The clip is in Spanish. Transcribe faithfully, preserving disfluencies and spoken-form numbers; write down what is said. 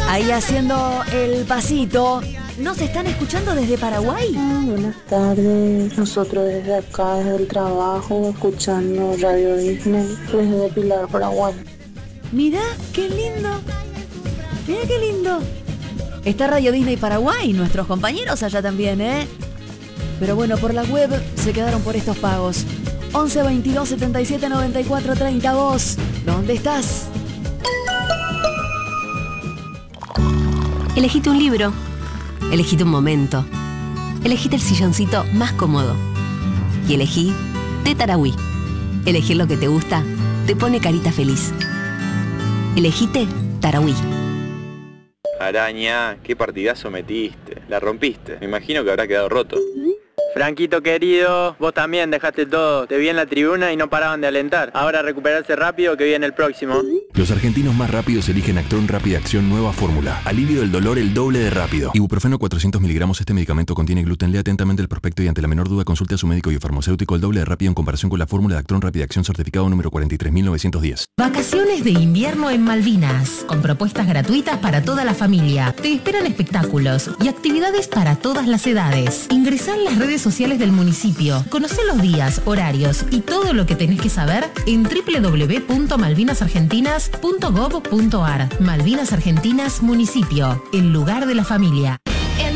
Ahí haciendo el pasito. ¿Nos están escuchando desde Paraguay? Ah, buenas tardes. Nosotros desde acá, desde el trabajo, escuchando Radio Disney, desde Pilar, Paraguay. Mirá, qué lindo. Mirá qué lindo. Está Radio Disney Paraguay, nuestros compañeros allá también, ¿eh? Pero bueno, por la web se quedaron por estos pagos. once veintidós setenta y siete noventa y cuatro treinta. Vos, ¿dónde estás? Elegite un libro. Elegite un momento. Elegite el silloncito más cómodo. Y elegí Té Tarahui. Elegir lo que te gusta te pone carita feliz. Elegite Tarahui. Araña, qué partidazo metiste. La rompiste. Me imagino que habrá quedado roto. Franquito querido, vos también dejaste todo. Te vi en la tribuna y no paraban de alentar. Ahora recuperarse rápido que viene el próximo. Los argentinos más rápidos eligen Actron Rápida Acción Nueva Fórmula. Alivio del dolor el doble de rápido. Ibuprofeno cuatrocientos miligramos. Este medicamento contiene gluten. Lea atentamente el prospecto y ante la menor duda consulte a su médico y farmacéutico. El doble de rápido en comparación con la fórmula de Actron Rápida Acción certificado número cuarenta y tres mil novecientos diez. Vacaciones de invierno en Malvinas, con propuestas gratuitas para toda la familia. Te esperan espectáculos y actividades para todas las edades. Ingresá en las redes sociales del municipio. Conocé los días, horarios y todo lo que tenés que saber en doble u doble u doble u punto malvinas argentinas punto gob punto ar. Malvinas Argentinas Municipio, el lugar de la familia.